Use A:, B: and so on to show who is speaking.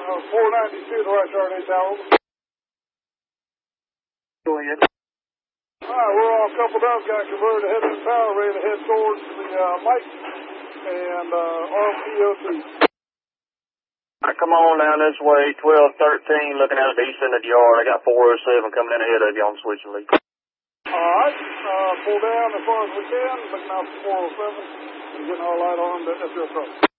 A: 492 to right chart 8 tower.
B: Go ahead.
A: Alright, we're all coupled up, got converted ahead of the tower, ready to head towards the Mike and RPOT.
B: Alright, come on down this way, 1213, looking out at the east end of the yard. I got 407 coming in ahead of you on the switching lead.
A: Alright, pull down as far as we can, looking out for 407, and getting our light armed at your truck.